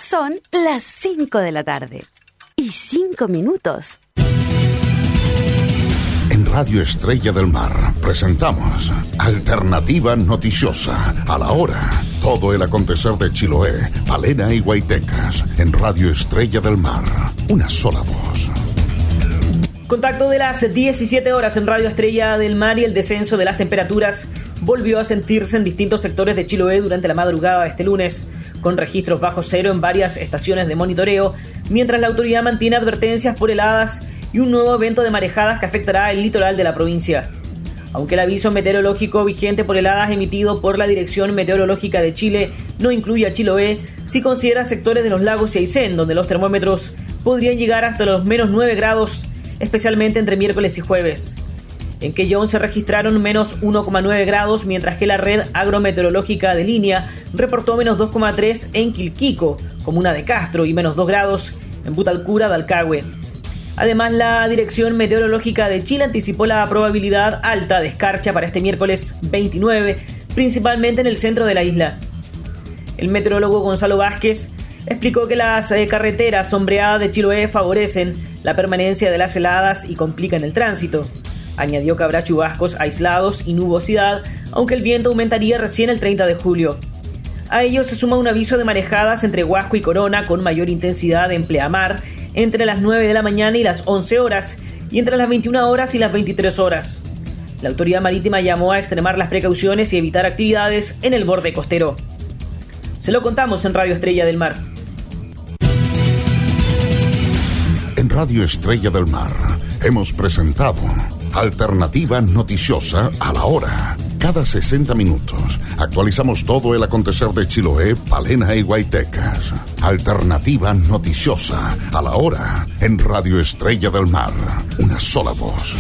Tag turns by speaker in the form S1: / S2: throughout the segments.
S1: Son las 5 de la tarde y 5 minutos.
S2: En Radio Estrella del Mar presentamos Alternativa Noticiosa. A la hora, todo el acontecer de Chiloé, Palena y Guaitecas. En Radio Estrella del Mar, una sola voz.
S3: Contacto de las 17 horas en Radio Estrella del Mar, y el descenso de las temperaturas volvió a sentirse en distintos sectores de Chiloé durante la madrugada de este lunes, con registros bajo cero en varias estaciones de monitoreo, mientras la autoridad mantiene advertencias por heladas y un nuevo evento de marejadas que afectará el litoral de la provincia. Aunque el aviso meteorológico vigente por heladas emitido por la Dirección Meteorológica de Chile no incluye a Chiloé, sí considera sectores de los lagos y Aysén, donde los termómetros podrían llegar hasta los menos 9 grados, especialmente entre miércoles y jueves. En Quellón se registraron menos 1,9 grados, mientras que la red agrometeorológica de línea reportó menos 2,3 en Quilquico, comuna de Castro, y menos 2 grados en Butalcura, Dalcahue. Además, la Dirección Meteorológica de Chile anticipó la probabilidad alta de escarcha para este miércoles 29, principalmente en el centro de la isla. El meteorólogo Gonzalo Vázquez explicó que las carreteras sombreadas de Chiloé favorecen la permanencia de las heladas y complican el tránsito. Añadió que habrá chubascos aislados y nubosidad, aunque el viento aumentaría recién el 30 de julio. A ello se suma un aviso de marejadas entre Huasco y Corona con mayor intensidad en pleamar entre las 9 de la mañana y las 11 horas y entre las 21 horas y las 23 horas. La autoridad marítima llamó a extremar las precauciones y evitar actividades en el borde costero. Se lo contamos en Radio Estrella del Mar.
S2: En Radio Estrella del Mar hemos presentado Alternativa Noticiosa a la hora. Cada 60 minutos actualizamos todo el acontecer de Chiloé, Palena y Guaitecas. Alternativa Noticiosa a la hora en Radio Estrella del Mar. Una sola voz.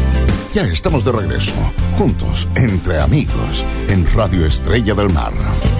S2: Ya estamos de regreso, juntos, entre amigos, en Radio Estrella del Mar.